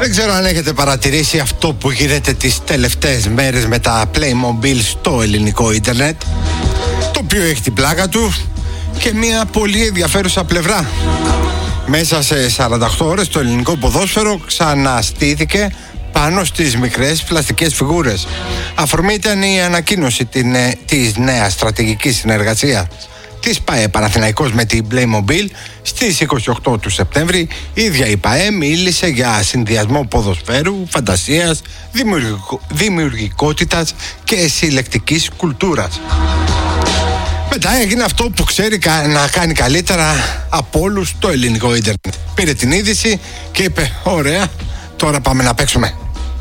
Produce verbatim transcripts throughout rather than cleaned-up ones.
Δεν ξέρω αν έχετε παρατηρήσει αυτό που γίνεται τις τελευταίες μέρες με τα Playmobil στο ελληνικό ίντερνετ, το οποίο έχει την πλάκα του και μια πολύ ενδιαφέρουσα πλευρά. Μέσα σε σαράντα οκτώ ώρες το ελληνικό ποδόσφαιρο ξαναστήθηκε πάνω στις μικρές πλαστικές φιγούρες. Αφορμή ήταν η ανακοίνωση την, της νέας στρατηγικής συνεργασίας της ΠΑΕ Παναθηναϊκός με την Playmobil στις είκοσι οκτώ του Σεπτέμβρη. Η ίδια η ΠΑΕ μίλησε για συνδυασμό ποδοσφαίρου, φαντασίας, δημιουργικο, δημιουργικότητας και συλλεκτικής κουλτούρας. Μετά έγινε αυτό που ξέρει να κάνει καλύτερα από όλους το ελληνικό ίντερνετ. Πήρε την είδηση και είπε: ωραία, τώρα πάμε να παίξουμε.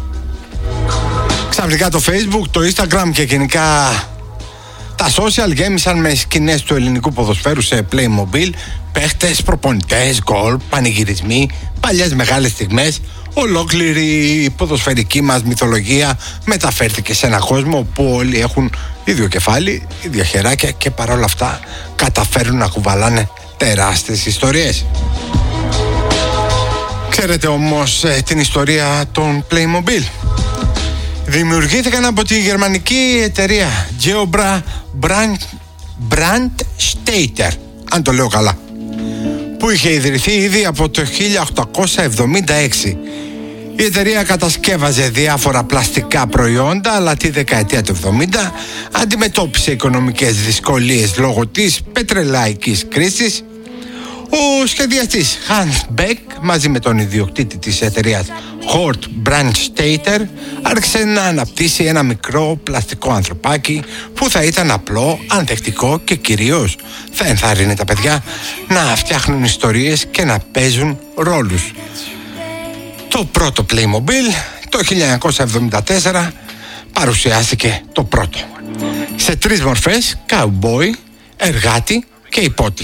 Ξαφνικά το Facebook, το Instagram και γενικά τα social γέμισαν με σκηνές του ελληνικού ποδοσφαίρου σε Playmobil, παίχτες, προπονητές, γκολ, πανηγυρισμοί, παλιές μεγάλες στιγμές. Ολόκληρη η ποδοσφαιρική μας μυθολογία μεταφέρθηκε σε έναν κόσμο που όλοι έχουν ίδιο κεφάλι, ίδια χεράκια και παρόλα αυτά καταφέρουν να κουβαλάνε τεράστιες ιστορίες. Ξέρετε όμως ε, την ιστορία των Playmobil? Δημιουργήθηκαν από τη γερμανική εταιρεία Geobra Brandstätter, αν το λέω καλά, που είχε ιδρυθεί ήδη από το χίλια οκτακόσια εβδομήντα έξι. Η εταιρεία κατασκεύαζε διάφορα πλαστικά προϊόντα, αλλά τη δεκαετία του εβδομήντα αντιμετώπισε οικονομικές δυσκολίες λόγω της πετρελαϊκής κρίσης. Ο σχεδιαστής Hans Beck μαζί με τον ιδιοκτήτη της εταιρείας Hort Brandstätter άρχισε να αναπτύσσει ένα μικρό πλαστικό ανθρωπάκι που θα ήταν απλό, ανθεκτικό και κυρίως θα ενθάρρυνε τα παιδιά να φτιάχνουν ιστορίες και να παίζουν ρόλους. Το πρώτο Playmobil το χίλια εννιακόσια εβδομήντα τέσσερα παρουσιάστηκε το πρώτο, σε τρεις μορφές: cowboy, εργάτη και υπότι.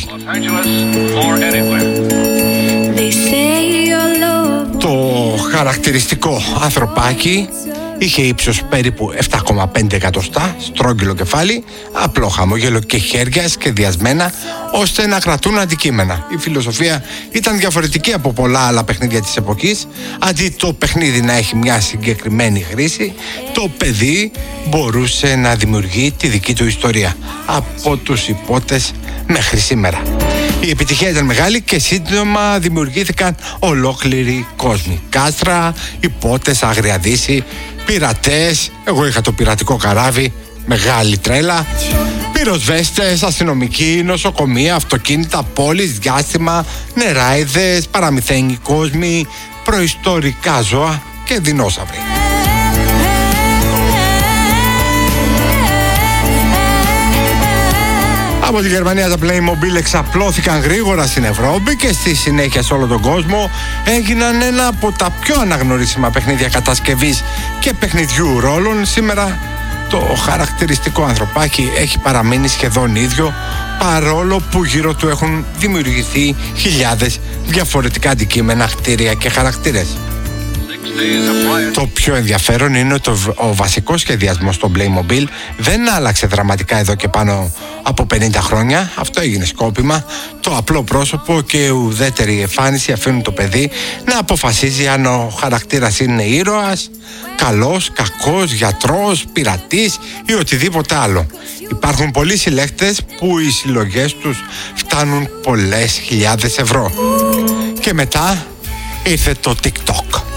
Το χαρακτηριστικό ανθρωπάκι είχε ύψος περίπου επτά κόμμα πέντε εκατοστά, στρόγγυλο κεφάλι, απλό χαμόγελο και χέρια σχεδιασμένα ώστε να κρατούν αντικείμενα. Η φιλοσοφία ήταν διαφορετική από πολλά άλλα παιχνίδια της εποχής. Αντί το παιχνίδι να έχει μια συγκεκριμένη χρήση, το παιδί μπορούσε να δημιουργεί τη δική του ιστορία από τους υπότες μέχρι σήμερα. Η επιτυχία ήταν μεγάλη και σύντομα δημιουργήθηκαν ολόκληροι κόσμοι. Κάστρα, υπότες, Άγρια Δύση, πειρατές, εγώ είχα το πειρατικό καράβι, μεγάλη τρέλα, πυροσβέστες, αστυνομικοί, νοσοκομεία, αυτοκίνητα, πόλεις, διάστημα, νεράιδες, παραμυθένιοι κόσμοι, προϊστορικά ζώα και δεινόσαυροι. Από τη Γερμανία τα Playmobil εξαπλώθηκαν γρήγορα στην Ευρώπη και στη συνέχεια σε όλο τον κόσμο έγιναν ένα από τα πιο αναγνωρίσιμα παιχνίδια κατασκευής και παιχνιδιού ρόλων. Σήμερα το χαρακτηριστικό ανθρωπάκι έχει παραμείνει σχεδόν ίδιο, παρόλο που γύρω του έχουν δημιουργηθεί χιλιάδες διαφορετικά αντικείμενα, κτίρια και χαρακτήρες. Το πιο ενδιαφέρον είναι ότι ο βασικός σχεδιασμός των Playmobil δεν άλλαξε δραματικά εδώ και πάνω από πενήντα χρόνια. Αυτό έγινε σκόπιμα. Το απλό πρόσωπο και η ουδέτερη εμφάνιση αφήνουν το παιδί να αποφασίζει αν ο χαρακτήρας είναι ήρωας, καλός, κακός, γιατρός, πειρατής ή οτιδήποτε άλλο. Υπάρχουν πολλοί συλλέκτες που οι συλλογές τους φτάνουν πολλές χιλιάδες ευρώ. Και μετά ήρθε το TikTok.